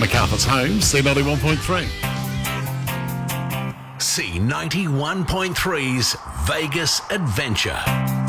Macarthur's home, C91.3. C91.3's Vegas Adventure.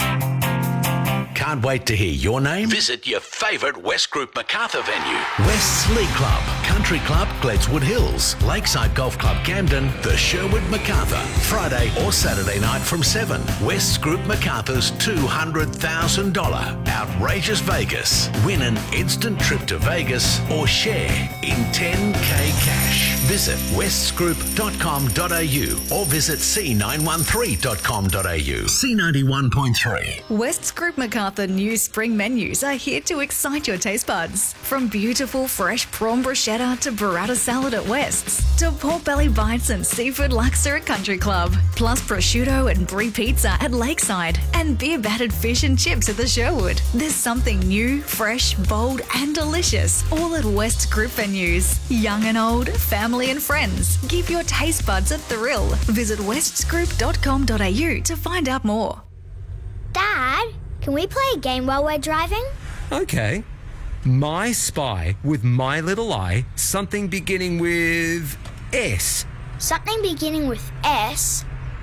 Can't wait to hear your name? Visit your favourite West Group Macarthur venue. West's League Club, Country Club, Gledswood Hills, Lakeside Golf Club Camden, the Sherwood Macarthur. Friday or Saturday night from 7. West's Group Macarthur's $200,000 Outrageous Vegas. Win an instant trip to Vegas or share in 10K cash. Visit westsgroup.com.au or visit c913.com.au. C91.3. West's Group Macarthur new spring menus are here to excite your taste buds. From beautiful fresh prawn bruschetta to burrata salad at West's, to pork belly bites and seafood laksa at Country Club, plus prosciutto and brie pizza at Lakeside, and beer battered fish and chips at the Sherwood. There's something new, fresh, bold and delicious, all at West's Group venues. Young and old, family and friends, give your taste buds a thrill. Visit westsgroup.com.au to find out more. Dad, can we play a game while we're driving? Okay. My Spy with My Little Eye, something beginning with S. Something beginning with S?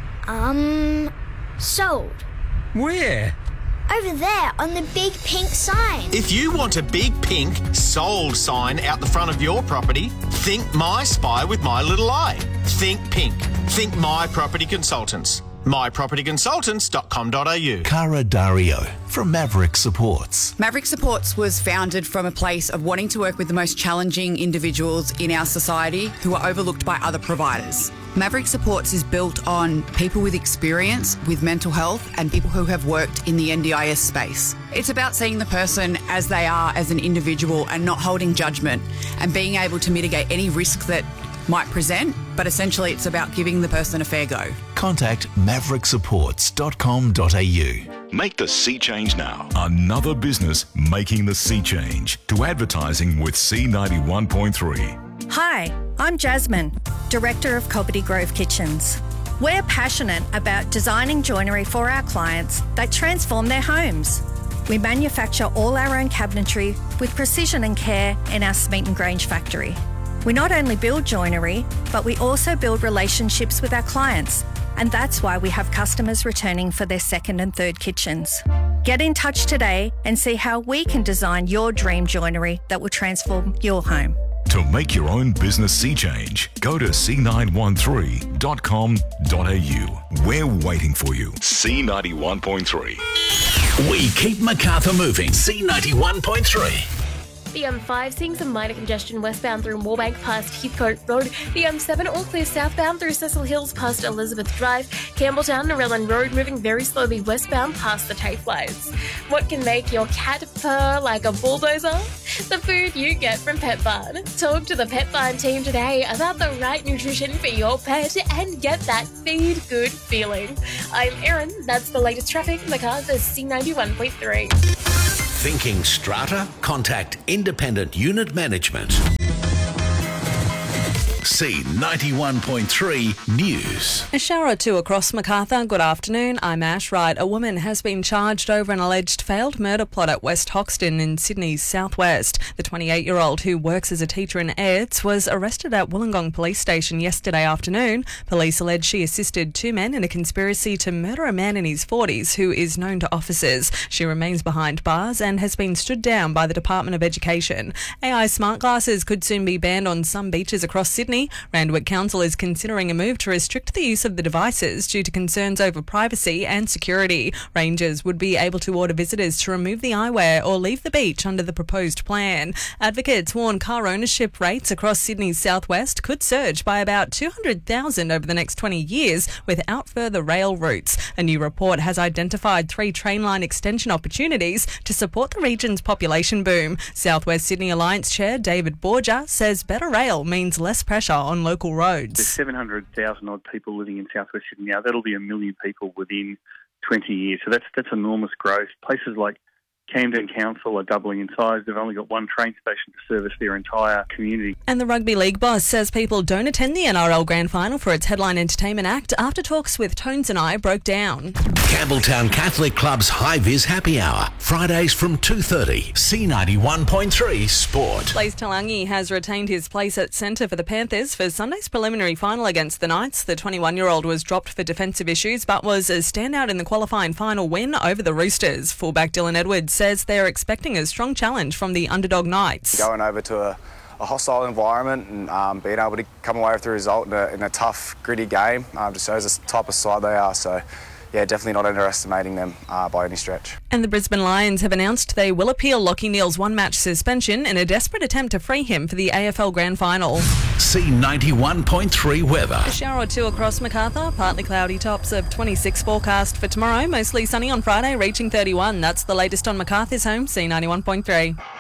Sold. Where? Over there on the big pink sign. If you want a big pink sold sign out the front of your property, think My Spy with My Little Eye. Think pink. Think My Property Consultants. mypropertyconsultants.com.au. Cara Dario from Maverick Supports. Maverick Supports was founded from a place of wanting to work with the most challenging individuals in our society who are overlooked by other providers. Maverick Supports is built on people with experience with mental health and people who have worked in the NDIS space. It's about seeing the person as they are as an individual and not holding judgment and being able to mitigate any risk that might present, but essentially it's about giving the person a fair go. Contact mavericksupports.com.au. Make the sea change now. Another business making the sea change to advertising with C91.3. Hi, I'm Jasmine, Director of Cobbitty Grove Kitchens. We're passionate about designing joinery for our clients that transform their homes. We manufacture all our own cabinetry with precision and care in our Smeaton Grange factory. We not only build joinery, but we also build relationships with our clients, and that's why we have customers returning for their second and third kitchens. Get in touch today and see how we can design your dream joinery that will transform your home. To make your own business sea change, go to c913.com.au. We're waiting for you. C91.3. We keep Macarthur moving. C91.3. The M5 seeing some minor congestion westbound through Moorebank past Heathcote Road. The M7 all clear southbound through Cecil Hills past Elizabeth Drive. Campbelltown and Narellan Road moving very slowly westbound past the Tayflies. What can make your cat purr like a bulldozer? The food you get from Pet Barn. Talk to the Pet Barn team today about the right nutrition for your pet and get that feed good feeling. I'm Erin. That's the latest traffic. Macarthur's C91.3. Thinking strata? Contact Independent Unit Management. C91.3 News. A shower or two across Macarthur. Good afternoon. I'm Ash Wright. A woman has been charged over an alleged failed murder plot at West Hoxton in Sydney's southwest. The 28-year-old who works as a teacher in Ayres was arrested at Wollongong Police Station yesterday afternoon. Police allege she assisted two men in a conspiracy to murder a man in his 40s who is known to officers. She remains behind bars and has been stood down by the Department of Education. AI smart glasses could soon be banned on some beaches across Sydney. Randwick Council is considering a move to restrict the use of the devices due to concerns over privacy and security. Rangers would be able to order visitors to remove the eyewear or leave the beach under the proposed plan. Advocates warn car ownership rates across Sydney's southwest could surge by about 200,000 over the next 20 years without further rail routes. A new report has identified 3 train line extension opportunities to support the region's population boom. Southwest Sydney Alliance Chair David Borgia says better rail means less pressure on local roads. There's 700,000 odd people living in South West Sydney now. That'll be 1 million people within 20 years. So that's enormous growth. Places like Camden Council are doubling in size. They've only got one train station to service their entire community. And the Rugby League boss says people don't attend the NRL Grand Final for its headline entertainment act after talks with Tones and I broke down. Campbelltown Catholic Club's High Vis Happy Hour, Fridays from 2:30. C91.3 Sport. Blaze Talangi has retained his place at centre for the Panthers for Sunday's preliminary final against the Knights. The 21-year-old was dropped for defensive issues but was a standout in the qualifying final win over the Roosters. Fullback Dylan Edwards says they're expecting a strong challenge from the underdog Knights. Going over to a hostile environment and being able to come away with the result in a tough, gritty game just shows the type of side they are. So, yeah, definitely not underestimating them by any stretch. And the Brisbane Lions have announced they will appeal Lachie Neale's one-match suspension in a desperate attempt to free him for the AFL Grand Final. C91.3 weather. A shower or two across Macarthur, partly cloudy, tops of 26 forecast for tomorrow, mostly sunny on Friday, reaching 31. That's the latest on Macarthur's home, C91.3.